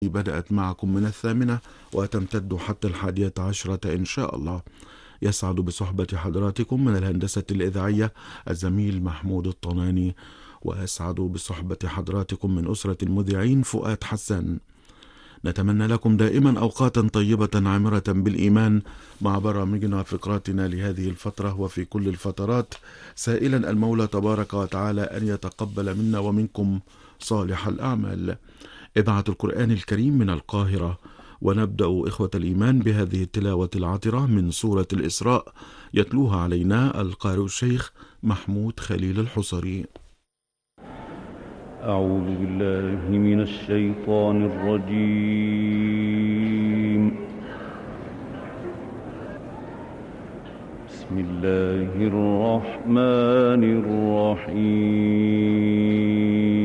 التي بدأت معكم من 8 وتمتد حتى 11 إن شاء الله. يسعد بصحبة حضراتكم من الهندسة الإذاعية الزميل محمود الطناني، ويسعد بصحبة حضراتكم من أسرة المذيعين فؤاد حسان. نتمنى لكم دائما أوقاتا طيبة عامرة بالإيمان مع برامجنا وفقراتنا لهذه الفترة وفي كل الفترات، سائلا المولى تبارك وتعالى أن يتقبل منا ومنكم صالح الأعمال. إذاعة القرآن الكريم من القاهرة، ونبدأ إخوة الإيمان بهذه التلاوة العطرة من سورة الإسراء، يتلوها علينا القارئ الشيخ محمود خليل الحصري. أعوذ بالله من الشيطان الرجيم. بسم الله الرحمن الرحيم.